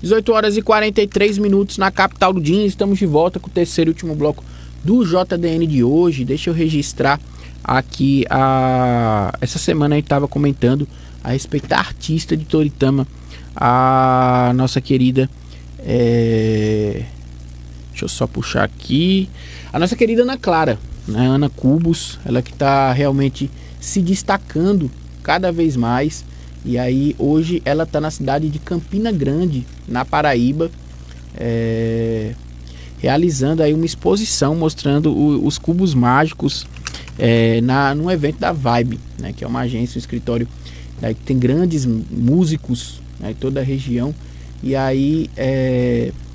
18 horas e 43 minutos na capital do Jeans. Estamos de volta com o terceiro e último bloco do JDN de hoje. Deixa eu registrar aqui essa semana a gente estava comentando a respeito da artista de Toritama, a nossa querida deixa eu só puxar aqui, a nossa querida Ana Clara, né? Ana Cubos, ela que está realmente se destacando cada vez mais. E aí hoje ela está na cidade de Campina Grande, na Paraíba, realizando aí uma exposição mostrando os cubos mágicos num evento da Vibe, né, que é uma agência, um escritório que tem grandes músicos, né, em toda a região. E aí